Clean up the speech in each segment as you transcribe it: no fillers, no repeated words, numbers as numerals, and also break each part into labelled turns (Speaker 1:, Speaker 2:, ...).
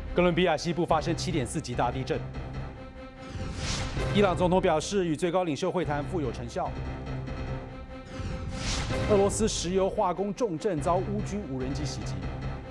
Speaker 1: 哥伦比亚西部发生7.4级大地震。伊朗总统表示，与最高领袖会谈富有成效。俄罗斯石油化工重镇遭乌军无人机袭击。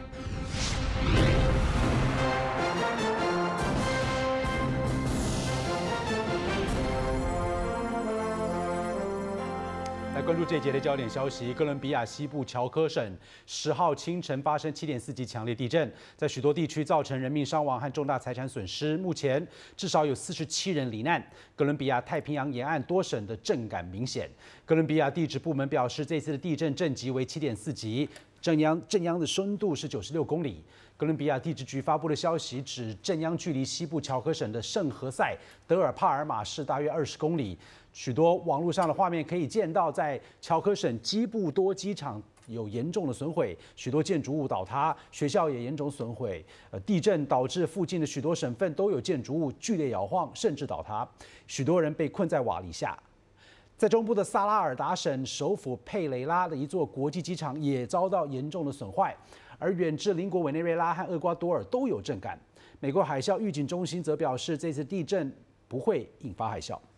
Speaker 1: 来关注这一节的焦点消息：哥伦比亚西部乔科省10号清晨发生7.4级强烈地震，在许多地区造成人命伤亡和重大财产损失。目前至少有47人罹难。哥伦比亚太平洋沿岸多省的震感明显。哥伦比亚地质部门表示，这次的地震震级为7.4级，震央的深度是96公里。哥伦比亚地质局发布的消息指，震央距离西部乔科省的圣何塞德尔帕尔马市大约20公里。许多网络上的画面可以见到，在乔科省基布多机场有严重的损毁，许多建筑物倒塌，学校也严重损毁。地震导致附近的许多省份都有建筑物剧烈摇晃，甚至倒塌，许多人被困在瓦砾下。在中部的萨拉尔达省首府佩雷拉的一座国际机场也遭到严重的损坏，而远至邻国委内瑞拉和厄瓜多尔都有震感。美国海啸预警中心则表示，这次地震不会引发海啸。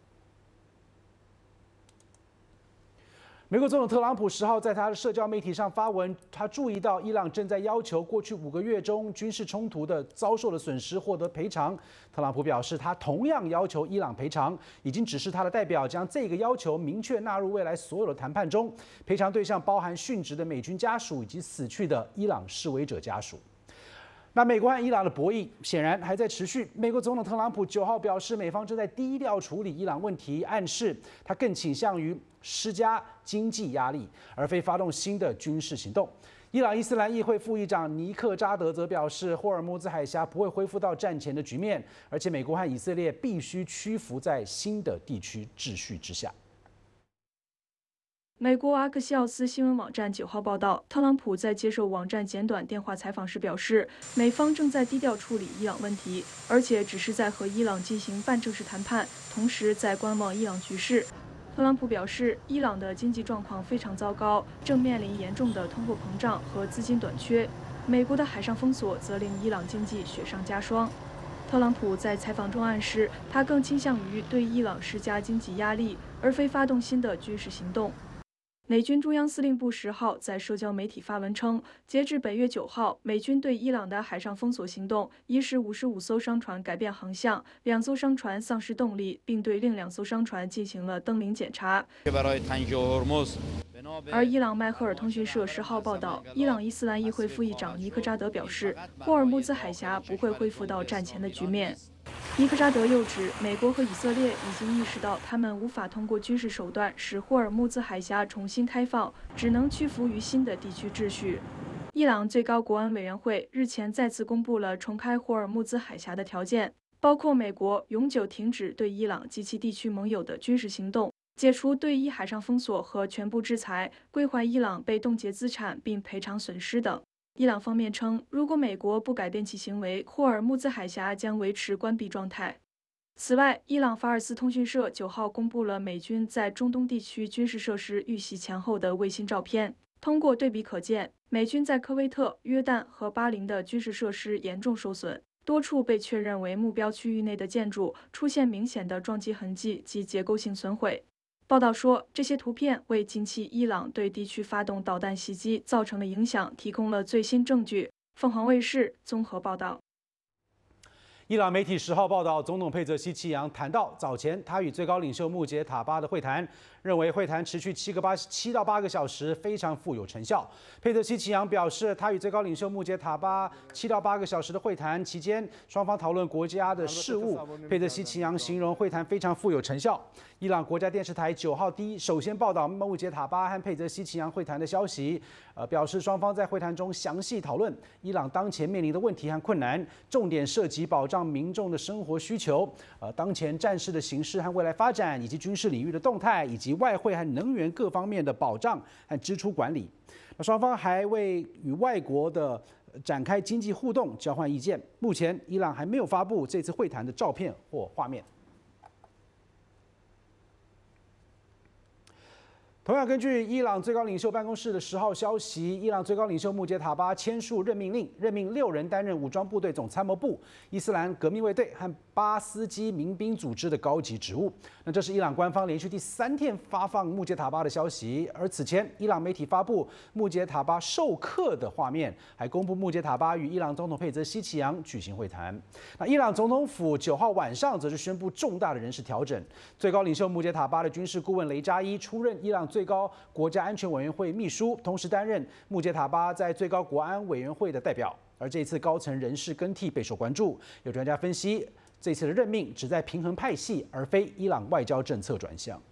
Speaker 1: 美国总统特朗普10号在他的社交媒体上发文，他注意到伊朗正在要求过去5个月中军事冲突的遭受的损失获得赔偿。特朗普表示，他同样要求伊朗赔偿，已经指示他的代表将这个要求明确纳入未来所有的谈判中。赔偿对象包含殉职的美军家属以及死去的伊朗示威者家属。那美国和伊朗的博弈显然还在持续。美国总统特朗普9号表示，美方正在低调处理伊朗问题，暗示他更倾向于施加经济压力，而非发动新的军事行动。伊朗伊斯兰议会副议长尼克扎德则表示，霍尔木兹海峡不会恢复到战前的局面，而且美国和以色列必须屈服在新的地区秩序之下。
Speaker 2: 美国阿克西奥斯新闻网站9号报道，特朗普在接受网站简短电话采访时表示，美方正在低调处理伊朗问题，而且只是在和伊朗进行半正式谈判，同时在观望伊朗局势。特朗普表示，伊朗的经济状况非常糟糕，正面临严重的通货膨胀和资金短缺。美国的海上封锁则令伊朗经济雪上加霜。特朗普在采访中暗示，他更倾向于对伊朗施加经济压力，而非发动新的军事行动。美军中央司令部10号在社交媒体发文称，截至本月9号，美军对伊朗的海上封锁行动已使55艘商船改变航向，2艘商船丧失动力，并对另2艘商船进行了登临检查。而伊朗麦赫尔通讯社10号报道，伊朗伊斯兰议会副议长尼克扎德表示，霍尔木兹海峡不会恢复到战前的局面。尼克扎德又指，美国和以色列已经意识到，他们无法通过军事手段使霍尔木兹海峡重新开放，只能屈服于新的地区秩序。伊朗最高国安委员会日前再次公布了重开霍尔木兹海峡的条件，包括美国永久停止对伊朗及其地区盟友的军事行动，解除对伊海上封锁和全部制裁，归还伊朗被冻结资产并赔偿损失等。伊朗方面称，如果美国不改变其行为，霍尔木兹海峡将维持关闭状态。此外，伊朗法尔斯通讯社9号公布了美军在中东地区军事设施遇袭前后的卫星照片。通过对比可见，美军在科威特、约旦和巴林的军事设施严重受损，多处被确认为目标区域内的建筑出现明显的撞击痕迹及结构性损毁。报道说，这些图片为近期伊朗对地区发动导弹袭击造成的影响提供了最新证据。凤凰卫视综合报道。
Speaker 1: 伊朗媒体10号报道，总统佩泽西奇扬谈到早前他与最高领袖穆杰塔巴的会谈，认为会谈持续7到8个小时，非常富有成效。佩泽西奇扬表示，他与最高领袖穆杰塔巴7到8个小时的会谈期间，双方讨论国家的事务。佩泽西奇扬形容会谈非常富有成效。伊朗国家电视台9号首先报道穆杰塔巴和佩泽西奇扬会谈的消息，表示双方在会谈中详细讨论伊朗当前面临的问题和困难，重点涉及保障民众的生活需求，当前战事的形势和未来发展，以及军事领域的动态，以及外汇和能源各方面的保障和支出管理。双方还为与外国的展开经济互动交换意见。目前，伊朗还没有发布这次会谈的照片或画面。 同样，根据伊朗最高领袖办公室的10号消息，伊朗最高领袖穆杰塔巴签署任命令，任命6人担任武装部队总参谋部、伊斯兰革命卫队和巴斯基民兵组织的高级职务。那这是伊朗官方连续第3天发放穆杰塔巴的消息，而此前伊朗媒体发布穆杰塔巴授课的画面，还公布穆杰塔巴与伊朗总统佩泽希奇扬举行会谈。那伊朗总统府9号晚上则是宣布重大的人事调整，最高领袖穆杰塔巴的军事顾问雷扎伊出任伊朗最高国家安全委员会秘书，同时担任穆杰塔巴在最高国安委员会的代表。而这次高层人事更替备受关注，有专家分析，这次的任命旨在平衡派系，而非伊朗外交政策转向。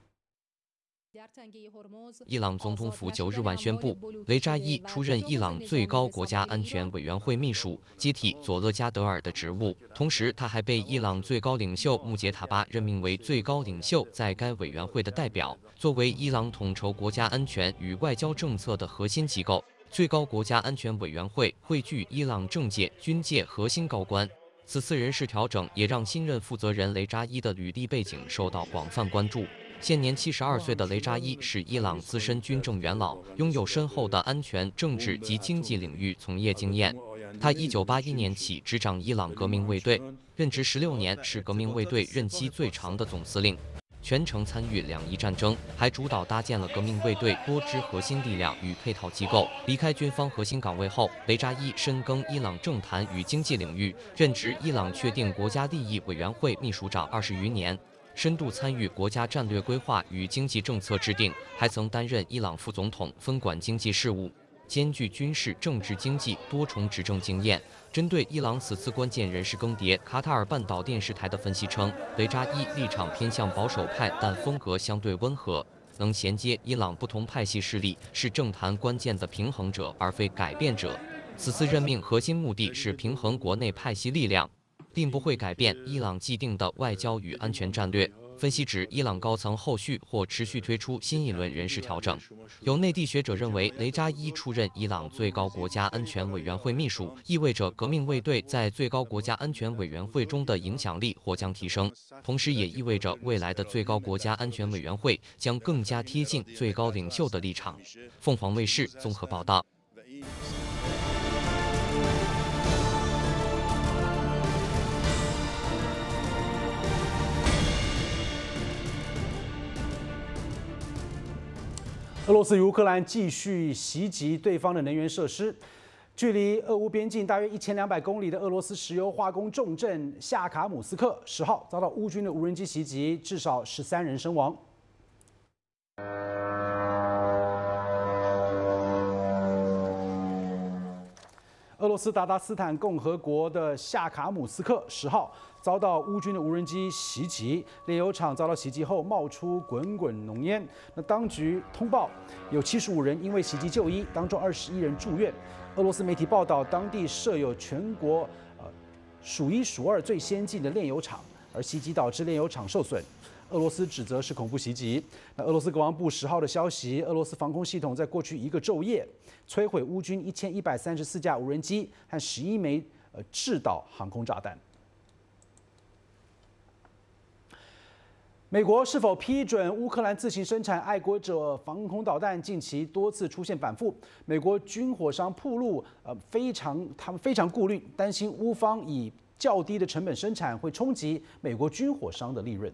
Speaker 3: 伊朗总统府9日晚宣布，雷扎伊出任伊朗最高国家安全委员会秘书，接替佐勒加德尔的职务。同时，他还被伊朗最高领袖穆杰塔巴任命为最高领袖在该委员会的代表。作为伊朗统筹国家安全与外交政策的核心机构，最高国家安全委员会汇聚伊朗政界、军界核心高官。此次人事调整也让新任负责人雷扎伊的履历背景受到广泛关注。现年72岁的雷扎伊是伊朗资深军政元老，拥有深厚的安全、政治及经济领域从业经验。他1981年起执掌伊朗革命卫队，任职16年，是革命卫队任期最长的总司令，全程参与2伊战争，还主导搭建了革命卫队多支核心力量与配套机构。离开军方核心岗位后，雷扎伊深耕伊朗政坛与经济领域，任职伊朗确定国家利益委员会秘书长20余年。深度参与国家战略规划与经济政策制定，还曾担任伊朗副总统，分管经济事务，兼具军事、政治、经济多重执政经验。针对伊朗此次关键人事更迭，卡塔尔半岛电视台的分析称，雷扎伊立场偏向保守派，但风格相对温和，能衔接伊朗不同派系势力，是政坛关键的平衡者，而非改变者。此次任命核心目的是平衡国内派系力量，并不会改变伊朗既定的外交与安全战略。分析指，伊朗高层后续或持续推出新一轮人事调整。有内地学者认为，雷扎伊出任伊朗最高国家安全委员会秘书，意味着革命卫队在最高国家安全委员会中的影响力或将提升，同时也意味着未来的最高国家安全委员会将更加贴近最高领袖的立场。凤凰卫视综合报道。
Speaker 1: 俄罗斯与乌克兰继续袭击对方的能源设施。距离俄乌边境大约1200公里的俄罗斯石油化工重镇夏卡姆斯克10号遭到乌军的无人机袭击，至少13人身亡。俄罗斯达达斯坦共和国的夏卡姆斯克10号遭到乌军的无人机袭击，炼油厂遭到袭击后冒出滚滚浓烟。那当局通报有75人因为袭击就医，当中21人住院。俄罗斯媒体报道，当地设有全国数1数2最先进的炼油厂，而袭击导致炼油厂受损。俄罗斯指责是恐怖袭击。那俄罗斯国防部10号的消息，俄罗斯防空系统在过去1个昼夜摧毁乌军1134架无人机和11枚制导航空炸弹。美国是否批准乌克兰自行生产爱国者防空导弹？近期多次出现反复。美国军火商暴露，他们非常顾虑，担心乌方以较低的成本生产会冲击美国军火商的利润。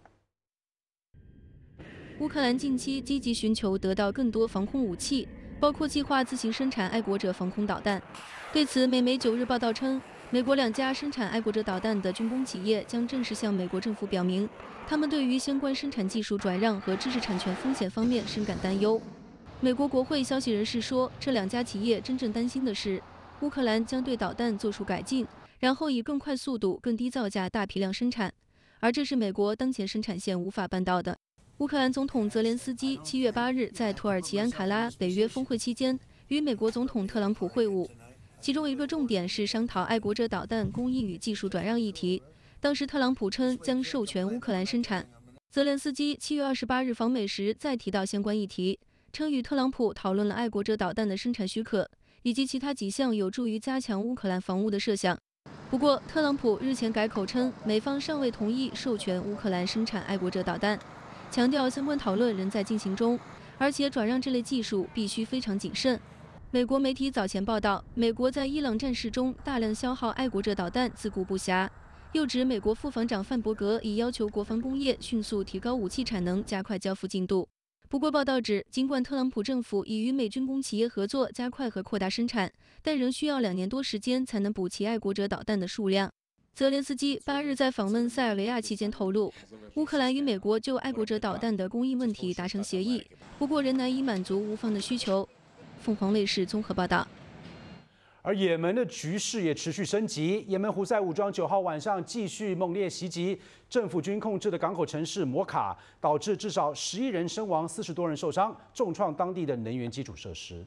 Speaker 2: 乌克兰近期积极寻求得到更多防空武器，包括计划自行生产爱国者防空导弹。对此，美媒9日报道称，美国2家生产爱国者导弹的军工企业将正式向美国政府表明，他们对于相关生产技术转让和知识产权风险方面深感担忧。美国国会消息人士说，这2家企业真正担心的是，乌克兰将对导弹做出改进，然后以更快速度、更低造价大批量生产，而这是美国当前生产线无法办到的。乌克兰总统泽连斯基7月8日在土耳其安卡拉北约峰会期间与美国总统特朗普会晤，其中一个重点是商讨爱国者导弹供应与技术转让议题。当时特朗普称将授权乌克兰生产。泽连斯基7月28日访美时再提到相关议题，称与特朗普讨论了爱国者导弹的生产许可以及其他几项有助于加强乌克兰防务的设想。不过，特朗普日前改口称美方尚未同意授权乌克兰生产爱国者导弹，强调相关讨论仍在进行中，
Speaker 4: 而且转让这类技术必须非常谨慎。美国媒体早前报道，美国在伊朗战事中大量消耗爱国者导弹，自顾不暇。又指美国副防长范伯格已要求国防工业迅速提高武器产能，加快交付进度。不过，报道指，尽管特朗普政府已与美军工企业合作，加快和扩大生产，但仍需要2年多时间才能补齐爱国者导弹的数量。泽连斯基8日在访问塞尔维亚期间透露，乌克兰与美国就爱国者导弹的供应问题达成协议，不过仍难以满足乌方的需求。凤凰卫视综合报道。
Speaker 1: 而也门的局势也持续升级，也门胡塞武装9号晚上继续猛烈袭击政府军控制的港口城市摩卡，导致至少11人身亡，40多人受伤，重创当地的能源基础设施。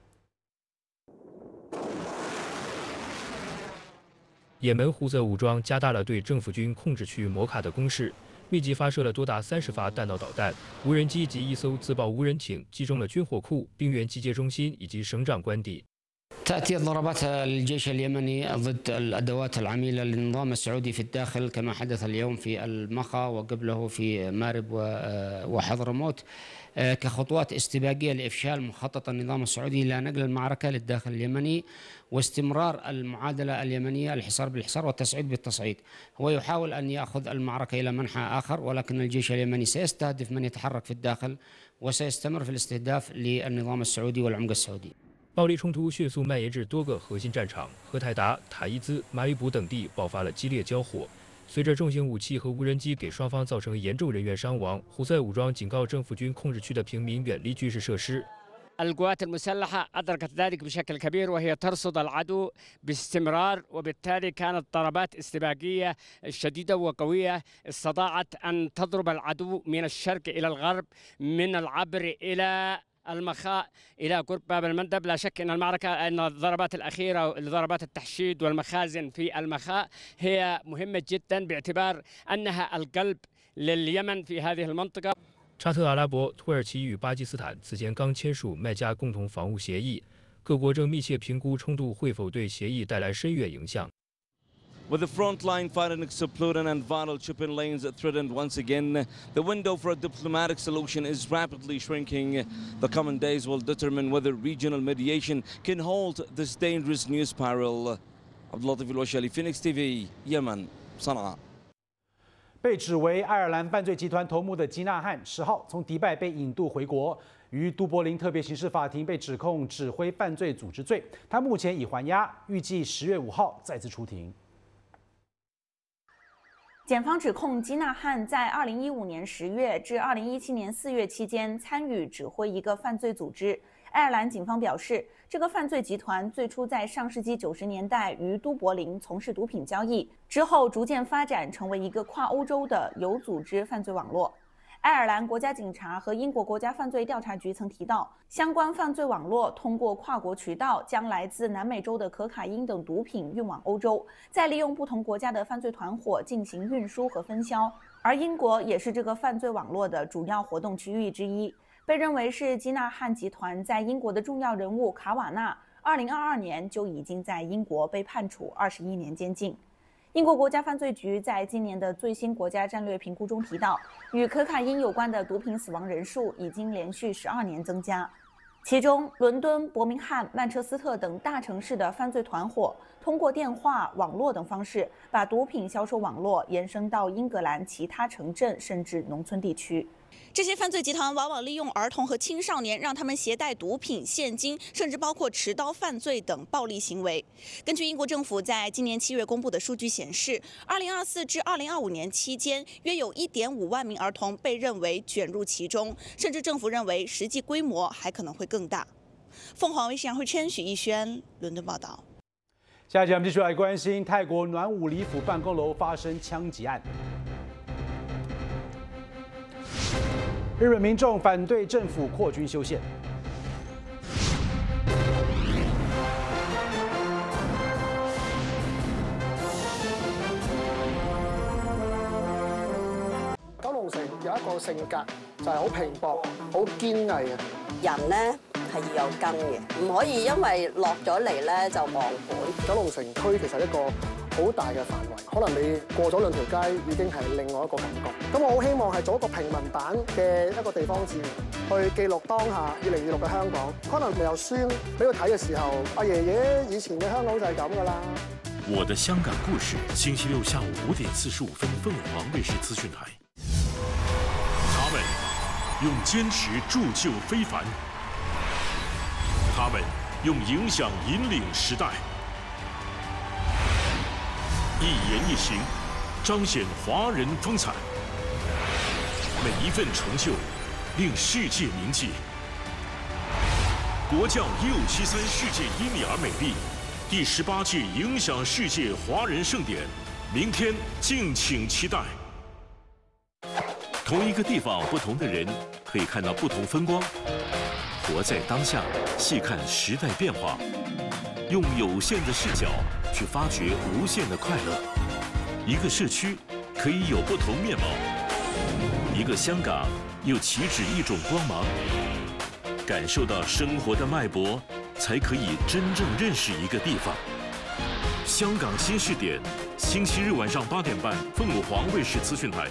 Speaker 5: 也门胡塞武装加大了对政府军控制区摩卡的攻势，密集发射了多达30发弹道导弹、无人机及1艘自爆无人艇，击中了军火库、兵员集结中心以及省长官邸。
Speaker 6: تأتي ضربات الجيش اليمني ضد الأدوات العميلة للنظام السعودي في الداخل كما حدث اليوم في المخا وقبله في مارب وحضرموت كخطوات استباقية لإفشال مخطط النظام السعودي إلى نقل المعركة للداخل اليمني واستمرار المعادلة اليمنية الحصار بالحصار والتصعيد بالتصعيد. هو يحاول أن يأخذ المعركة إلى منحى آخر ولكن الجيش اليمني سيستهدف من يتحرك في الداخل وسيستمر في الاستهداف للنظام السعودي والعمق السعودي.
Speaker 5: 暴力冲突迅速蔓延至多个核心战场，荷台达、塔伊兹、马里卜等地爆发了激烈交火。随着重型武器和无人机给双方造成严重人员伤亡，胡塞武装警告政府军控制区的平民远离军事设施。
Speaker 7: القوات المسلحة أدركت ذلك بشكل كبير وهي ترصد العدو باستمرار وبالتالي كانت ضربات استباقية شديدة وقوية استطاعت أن تضرب العدو من الشرق إلى الغرب من العبر إلى المخاء إلى قرب باب المندب. لا شك أن المعركة أن الضربات الأخيرة ضربات التحشيد والمخازن في المخاء هي مهمة جدا باعتبار أنها القلب لليمن في هذه المنطقة.
Speaker 5: 沙特阿拉伯、土耳其与巴基斯坦此前刚签署麦加共同防务协议，各国正密切评估冲突会否对协议带来深远影响。
Speaker 8: With the frontline fighting exploding and vital shipping lanes threatened once again, the window for a diplomatic solution is rapidly shrinking. The coming days will determine whether regional mediation can halt this dangerous news spiral. Abdulatif al-Washali, Phoenix TV, Yemen, Sana'a.
Speaker 1: 被指为爱尔兰犯罪集团头目的基纳汉10号从迪拜被引渡回国，于都柏林特别刑事法庭被指控指挥犯罪组织罪。他目前已还押，预计10月5号再次出庭。
Speaker 9: 检方指控基纳汉在2015年10月至2017年4月期间参与指挥一个犯罪组织。爱尔兰警方表示，这个犯罪集团最初在上世纪90年代于都柏林从事毒品交易，之后逐渐发展成为一个跨欧洲的有组织犯罪网络。爱尔兰国家警察和英国国家犯罪调查局曾提到，相关犯罪网络通过跨国渠道将来自南美洲的可卡因等毒品运往欧洲，再利用不同国家的犯罪团伙进行运输和分销。而英国也是这个犯罪网络的主要活动区域之一。被认为是基纳汉集团在英国的重要人物卡瓦纳，2022年就已经在英国被判处21年监禁。 英国国家犯罪局在今年的最新国家战略评估中提到，与可卡因有关的毒品死亡人数已经连续12年增加。其中，伦敦、伯明翰、曼彻斯特等大城市的犯罪团伙通过电话、网络等方式，把毒品销售网络延伸到英格兰其他城镇甚至农村地区。
Speaker 10: 这些犯罪集团往往利用儿童和青少年，让他们携带毒品、现金，甚至包括持刀犯罪等暴力行为。根据英国政府在今年7月公布的数据显示，2024至2025年期间，约有1.5万名儿童被认为卷入其中，甚至政府认为实际规模还可能会更大。凤凰卫视杨慧琛、许逸轩伦敦报道。
Speaker 1: 下一节我们继续来关心泰国暖武里府办公楼发生枪击案。 日本民众反对政府扩军修宪。
Speaker 11: 九龍城有一個性格就係好拼搏、好堅毅嘅。
Speaker 12: 人咧
Speaker 11: 係要有根嘅，唔可以因為落咗嚟咧就忘本。
Speaker 12: 九龍城區其實一個好大嘅範圍，可能你過咗兩條街已經係另外一個感覺。咁我好希望係做一個平民版嘅一個地方志，去記錄當下2026嘅香港。可能未有書俾佢睇嘅時候，阿爺爺以前嘅香港就係咁噶啦。
Speaker 13: 我的香港故事，星期六下午5點45分，鳳凰衛視資訊台。他們用堅持鑄就非凡，他們用影響引領時代，一言一行彰顯華人風采，每一份成就令世界銘記。國將1673世界因你而美麗。第18屆影響世界華人盛典，明天敬請期待。同一個地方，不同的人，可以看到不同風光。活在當下，細看時代變化，用有限的視角去發掘無限的快樂。一個社區可以有不同面貌，一個香港又豈止一種光芒。感受到生活的脈搏，才可以真正認識一個地方。香港新視點，星期日晚上8點半，鳳凰衛視資訊台。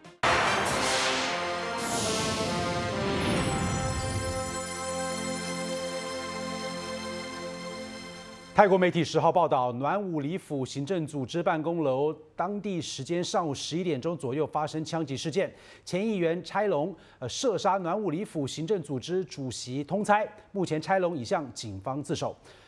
Speaker 1: 泰國媒體10號報道，暖武里府行政組織辦公樓當地時間上午11點鐘左右發生槍擊事件，前議員差龍射殺暖武里府行政組織主席通猜，目前差龍已向警方自首。